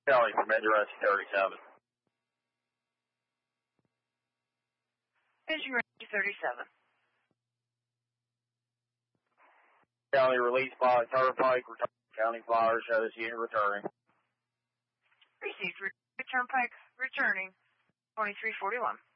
County from address 37. Is your 37? County release by Turnpike, County Flyer shows unit returning. Received. Turnpike returning 2341.